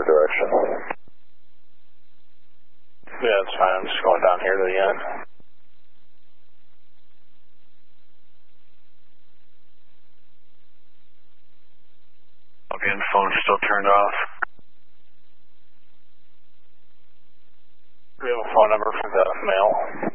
direction. Yeah, that's fine. I'm just going down here to the end. Again, phone's still turned off. We have a phone number for the mail.